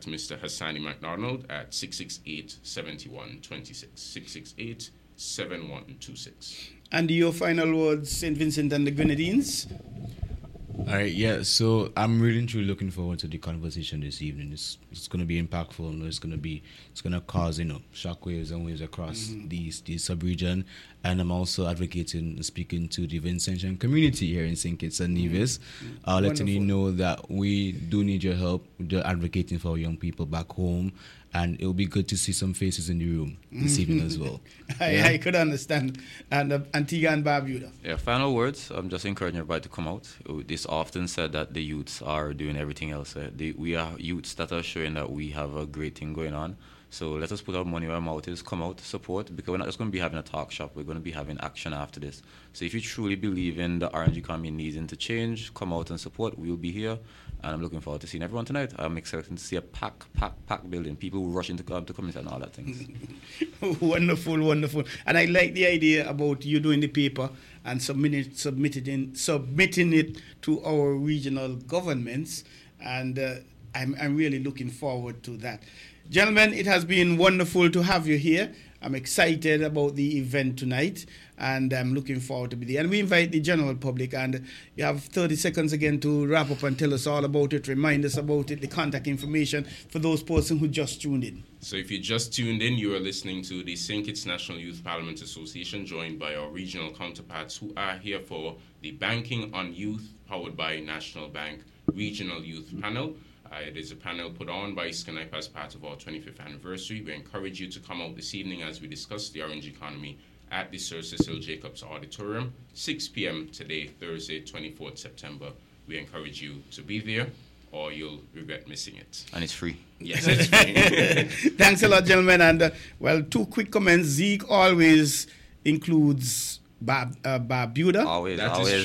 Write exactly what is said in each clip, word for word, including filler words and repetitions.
Mister Hassani McDonald at six six eight, seven one two six, six six eight, seven one two six. And your final words, Saint Vincent and the Grenadines? All right, yeah, so I'm really truly looking forward to the conversation this evening. It's it's going to be impactful. You know, it's going to be it's going to cause, you know, shockwaves and waves across mm-hmm. these these sub-region. And I'm also advocating and speaking to the Vincentian community here in Saint Kitts and Nevis, mm-hmm. uh, letting you know that we do need your help. We're advocating for our young people back home. And it'll be good to see some faces in the room this evening as well. I, yeah? I could understand. And uh, Antigua and Barbuda. Yeah, final words. I'm just encouraging everybody to come out. It's often said that the youths are doing everything else. Uh, they, we are youths that are showing that we have a great thing going on. So let us put our money where our mouth is, come out, support, because we're not just going to be having a talk shop, we're going to be having action after this. So if you truly believe in the orange economy needing to change, come out and support. We'll be here, and I'm looking forward to seeing everyone tonight. I'm excited to see a pack, pack, pack building, people who rush into um, to come and all that things. Wonderful, wonderful. And I like the idea about you doing the paper and submitting, submitting, submitting it to our regional governments, and uh, I'm, I'm really looking forward to that. Gentlemen, it has been wonderful to have you here. I'm excited about the event tonight, and I'm looking forward to be there. And we invite the general public, and you have thirty seconds again to wrap up and tell us all about it, remind us about it, the contact information for those persons who just tuned in. So if you just tuned in, you are listening to the Saint Kitts National Youth Parliament Association, joined by our regional counterparts who are here for the Banking on Youth, powered by National Bank Regional Youth Panel. Uh, it is a panel put on by Skype as part of our twenty-fifth anniversary. We encourage you to come out this evening as we discuss the orange economy at the Sir Cecil Jacobs Auditorium, six p.m. today, Thursday, twenty-fourth September. We encourage you to be there, or you'll regret missing it. And it's free. Yes, it's free. Thanks a lot, gentlemen. And, uh, well, two quick comments. Zeke always includes Bar- uh, Barbuda. Always, that always.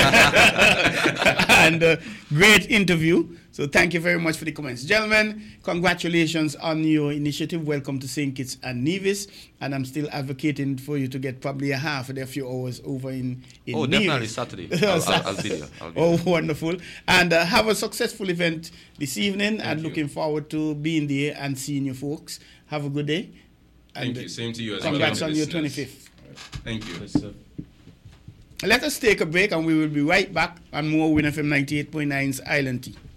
And uh, great interview. So thank you very much for the comments. Gentlemen, congratulations on your initiative. Welcome to Saint Kitts and Nevis. And I'm still advocating for you to get probably a half of a few hours over in, in oh, Nevis. definitely Saturday. I'll, I'll, I'll be there. I'll be oh, there. wonderful. And uh, have a successful event this evening. Thank and you. Looking forward to being there and seeing you folks. Have a good day. Thank and you. Same to you as well. congrats on your listeners. twenty-fifth. Thank you. Yes, sir. Let us take a break, and we will be right back on more Win F M ninety-eight point nine's Island Tea.